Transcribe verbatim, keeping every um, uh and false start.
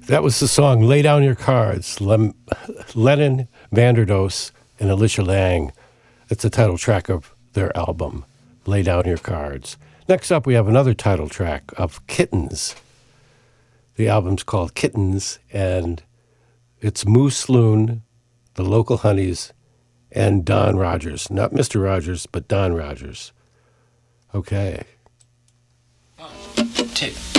That was the song Lay Down Your Cards, Lem- Lennon, Vanderdoes, and Alicia Lang. It's the title track of their album, Lay Down Your Cards. Next up, we have another title track of Kittens. The album's called Kittens, and it's Moose Loon, the Local Honeys, and Don Rogers. Not Mister Rogers, but Don Rogers. Okay. One, two.